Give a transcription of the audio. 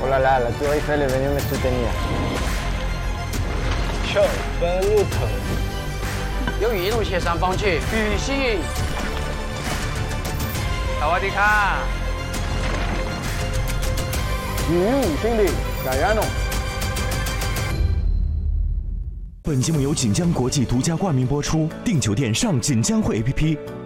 là, la Tour Eiffel est venue me soutenir. Ciao, benvenuto. 由于一路协商放弃，旅行。萨瓦迪卡。 兄弟，加油！ 本节目由锦江国际独家冠名播出，订酒店上锦江汇 APP。